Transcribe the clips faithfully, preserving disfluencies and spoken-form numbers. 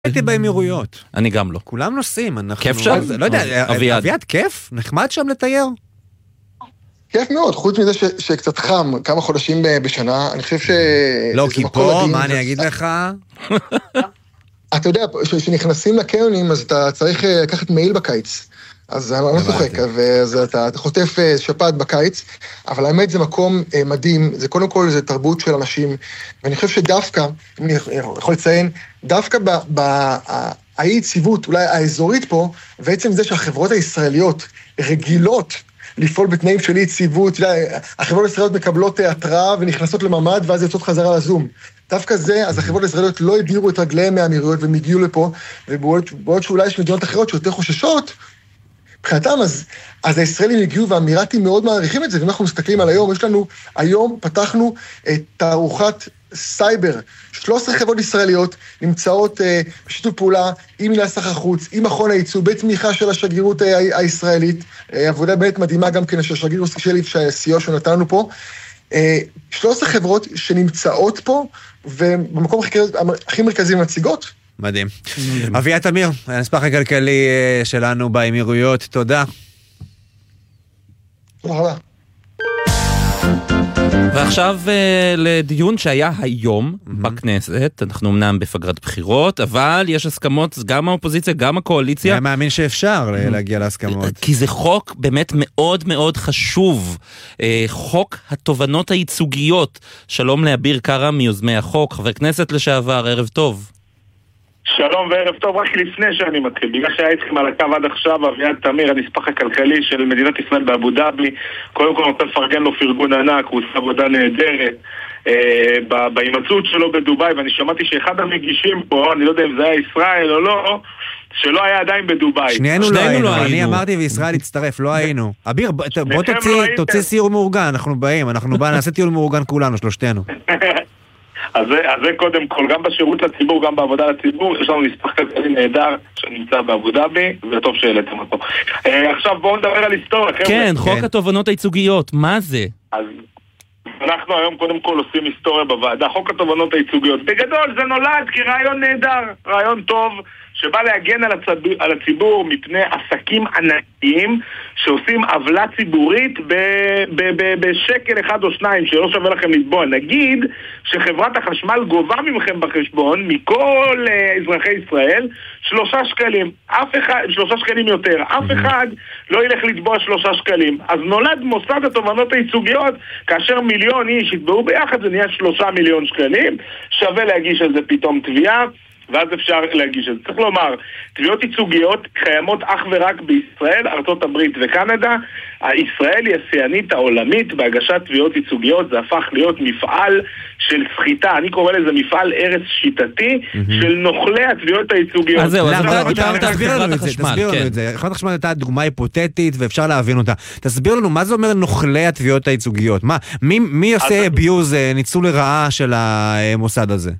הייתי באמירויות. אני גם לא. כולם נוסעים. כיף שם? לא יודע, אביעד כיף? נחמד שם לתייר? כיף מאוד, חוץ מזה ש, שקצת חם, כמה חודשים בשנה, אני חושב ש... לא, כי פה, מה אני אגיד לך? אתה יודע, כשנכנסים לקניונים, אז אתה צריך לקחת מעיל בקיץ. אז אני לא צוחק, אז אתה חוטף שפעת בקיץ, אבל האמת זה מקום מדהים, זה קודם כל זה תרבות של אנשים, ואני חושב שדווקא, אני יכול לציין, דווקא באי יציבות, אולי האזורית פה, בעצם זה שהחברות הישראליות רגילות לפעול בתנאים של אי יציבות, החברות הישראליות מקבלות התראה ונכנסות לממד, ואז יוצאות חזרה לזום. דווקא זה, אז החברות הישראליות לא הדירו את רגליהם מהאמירויות, והם הגיעו לפה, ובעוד שאולי יש מדינות אחרות שיותר חוששות, מבחינתם, אז, אז הישראלים הגיעו והאמירתים מאוד מעריכים את זה, ואנחנו מסתכלים על היום, יש לנו, היום פתחנו את תערוכת סייבר, שלוש עשרה חברות ישראליות נמצאות אה, בשיתוף פעולה עם מינהל סחר חוץ, עם מכון הייצוא, בתמיכה של השגרירות אה, הישראלית, אה, עבודה באמת מדהימה גם כן של השגריר שלי, שהסיוע שנתנו פה, אה, שלוש עשרה חברות שנמצאות פה, ובמקום הכי, הכי מרכזי מציגות, מדהים. אביעד תמיר, הנספח הכלכלי שלנו באמירויות, תודה. תודה רבה. ועכשיו לדיון שהיה היום בכנסת, אנחנו אמנם בפגרת בחירות, אבל יש הסכמות גם האופוזיציה, גם הקואליציה. אני מאמין שאפשר להגיע להסכמות. כי זה חוק באמת מאוד מאוד חשוב, חוק התובנות הייצוגיות. שלום לאביר קארה מיוזמי החוק, חבר כנסת לשעבר, ערב טוב. שלום וערב טוב, רק לפני שאני מתחיל, בגלל שהיה איתכם על הקו עד עכשיו, אביעד תמיר, הנספח הכלכלי של מדינת ישראל באבו דאבי, קודם כל רוצה לפרגן לו פרגון ענק, הוא עושה עבודה נהדרת אה, בהימצאות שלו בדוביי, ואני שמעתי שאחד המגישים פה, אני לא יודע אם זה היה ישראל או לא, שלא היה עדיין בדוביי. שנינו לא היינו, אני אמרתי וישראל הצטרף, לא היינו. אביר, בוא תוציא סיור מאורגן, אנחנו באים, אנחנו באים, נעשה טיול מאורגן כולנו, שלושתנו. אז זה, אז זה קודם כל, גם בשירות לציבור, גם בעבודה לציבור, יש לנו נספח כלכלי נהדר שנמצא באבו דאבי, וטוב שהעליתם אותו. אה, עכשיו בואו נדבר על היסטוריה. כן, חוק כן. התובנות הייצוגיות, מה זה? אז אנחנו היום קודם כל עושים היסטוריה בוועדה, חוק התובנות הייצוגיות. בגדול זה נולד כרעיון נהדר, רעיון טוב, שבא להגן על הציבור, על הציבור מפני עסקים ענקיים שעושים עוולה ציבורית ב, ב, ב, בשקל אחד או שניים שלא שווה לכם לתבוע. נגיד שחברת החשמל גובה ממכם בחשבון, מכל uh, אזרחי ישראל, שלושה שקלים. אף אחד, שלושה שקלים יותר. אף אחד לא ילך לתבוע שלושה שקלים. אז נולד מוסד התובנות הייצוגיות, כאשר מיליון איש יתבעו ביחד, זה נהיה שלושה מיליון שקלים. שווה להגיש על זה פתאום תביעה. ואז אפשר להגיש את זה. צריך לומר, תביעות ייצוגיות קיימות אך ורק בישראל, ארצות הברית וקנדה. ישראל היא השיאנית העולמית בהגשת תביעות ייצוגיות, זה הפך להיות מפעל של סחיטה, אני קורא לזה מפעל ארץ שיטתי, של נוכלי התביעות הייצוגיות. אז זהו, תסביר לנו את זה, תסביר לנו את זה. חברת החשמל הייתה דוגמה היפותטית ואפשר להבין אותה. תסביר לנו, מה זה אומר נוכלי התביעות הייצוגיות? מי עושה ביוז, ניצול לרעה של המוסד הזה?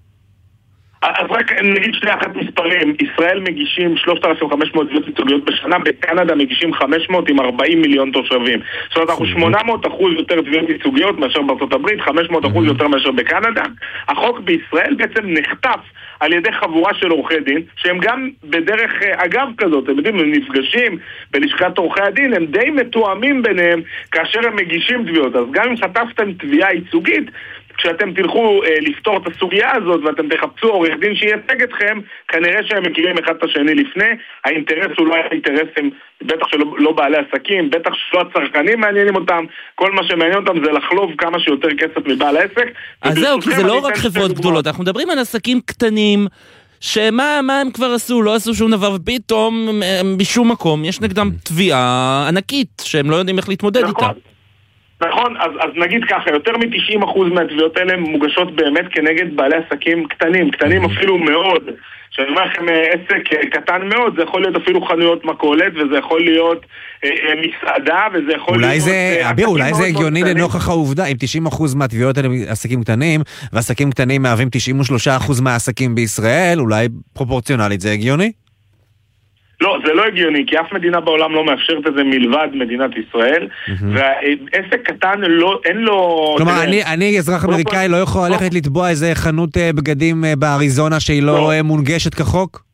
אז רק נגיד שני אחת מספרים, ישראל מגישים שלושת אלפים וחמש מאות תביעות ייצוגיות בשנה, בקנדה מגישים חמש מאות עם ארבעים מיליון תושבים. זאת אומרת, אנחנו שמונה מאות אחוז יותר תביעות ייצוגיות מאשר בארצות הברית, חמש מאות אחוז יותר מאשר בקנדה. החוק בישראל בעצם נחטף על ידי חבורה של עורכי דין, שהם גם בדרך אגב כזאת, הם יודעים, הם נפגשים בלשכת עורכי הדין, הם די מתואמים ביניהם כאשר הם מגישים תביעות. אז גם אם חטפתם תביעה ייצוגית, כשאתם תלכו אה, לפתור את הסוגיה הזאת ואתם תחפשו עורך דין שייצג אתכם, כנראה שהם מכירים אחד את השני לפני. האינטרס הוא לא האינטרסים, בטח שלא לא בעלי עסקים, בטח שלא הצרכנים מעניינים אותם, כל מה שמעניין אותם זה לחלוב כמה שיותר כסף מבעל העסק. אז זהו, כי זה לא רק חברות גדולות, אנחנו מדברים על עסקים קטנים, שמה מה הם כבר עשו? לא עשו שום דבר, ופתאום בשום מקום יש נגדם תביעה ענקית, שהם לא יודעים איך להתמודד איתה. נכון, אז, אז נגיד ככה, יותר מ-תשעים אחוז מהתביעות האלה מוגשות באמת כנגד בעלי עסקים קטנים, קטנים אפילו מאוד, שאני אומר לכם עסק קטן מאוד, זה יכול להיות אפילו חנויות מכולת, וזה יכול להיות אה, מסעדה, וזה יכול אולי להיות... זה, אביר, אולי זה הגיוני לנוכח העובדה, אם תשעים אחוז מהתביעות האלה עסקים קטנים, ועסקים קטנים מהווים תשעים ושלושה אחוז מהעסקים בישראל, אולי פרופורציונלית זה הגיוני? לא, זה לא הגיוני, כי אף מדינה בעולם לא מאפשרת את זה מלבד מדינת ישראל, והעסק קטן לא, אין לו... כלומר, אני אזרח אמריקאי לא יכול ללכת לתבוע איזה חנות בגדים באריזונה שהיא לא מונגשת כחוק?